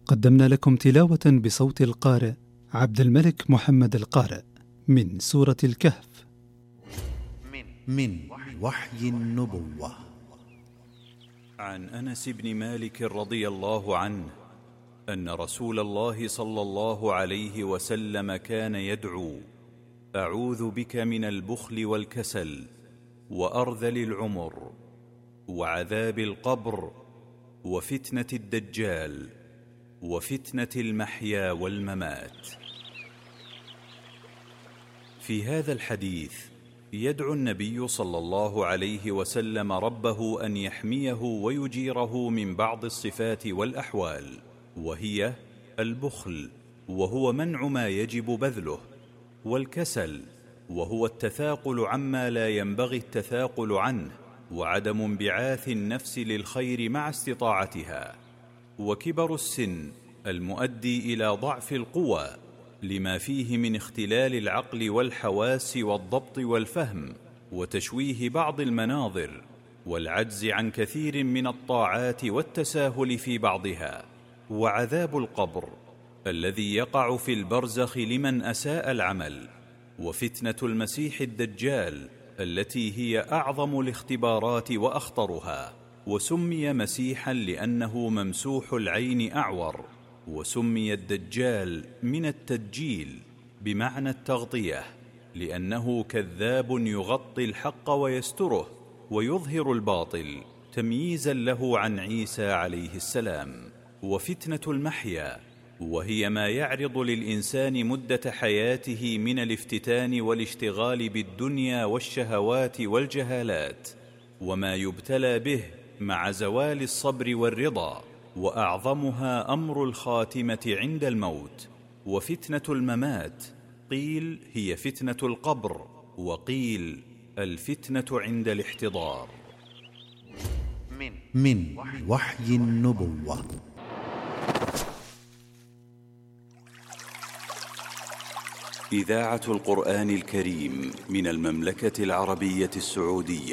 قدمنا لكم تلاوة بصوت القارئ عبد الملك محمد القارئ من سورة الكهف من وحي النبوة. عن أنس بن مالك رضي الله عنه أن رسول الله صلى الله عليه وسلم كان يدعو: أعوذ بك من البخل والكسل وأرذل العمر وعذاب القبر وفتنة الدجال وفتنة المحيا والممات. في هذا الحديث يدعو النبي صلى الله عليه وسلم ربه أن يحميه ويجيره من بعض الصفات والأحوال، وهي البخل وهو منع ما يجب بذله، والكسل وهو التثاقل عما لا ينبغي التثاقل عنه، وعدم انبعاث النفس للخير مع استطاعتها، وكبر السن المؤدي إلى ضعف القوى لما فيه من اختلال العقل والحواس والضبط والفهم وتشويه بعض المناظر، والعجز عن كثير من الطاعات والتساهل في بعضها، وعذاب القبر الذي يقع في البرزخ لمن أساء العمل، وفتنة المسيح الدجال التي هي أعظم الاختبارات وأخطرها، وسمي مسيحا لأنه ممسوح العين أعور، وسمي الدجال من التدجيل بمعنى التغطية لأنه كذاب يغطي الحق ويستره ويظهر الباطل تمييزا له عن عيسى عليه السلام. وفتنة المحيا وهي ما يعرض للإنسان مدة حياته من الافتتان والاشتغال بالدنيا والشهوات والجهالات، وما يبتلى به مع زوال الصبر والرضا، وأعظمها أمر الخاتمة عند الموت. وفتنة الممات قيل هي فتنة القبر، وقيل الفتنة عند الاحتضار. من وحي النبوة. إذاعة القرآن الكريم من المملكة العربية السعودية.